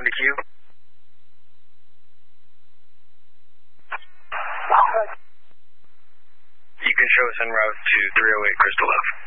to queue. You can show us en route to 308 Crystal Love.